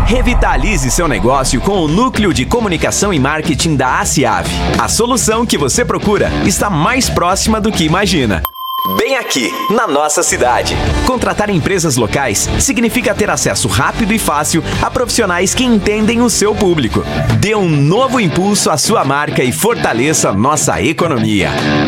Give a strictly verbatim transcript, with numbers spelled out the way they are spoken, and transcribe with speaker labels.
Speaker 1: Revitalize seu negócio com o Núcleo de Comunicação e Marketing da Aciave. A solução que você procura está mais próxima do que imagina. Bem aqui, na nossa cidade. Contratar empresas locais significa ter acesso rápido e fácil a profissionais que entendem o seu público. Dê um novo impulso à sua marca e fortaleça nossa economia.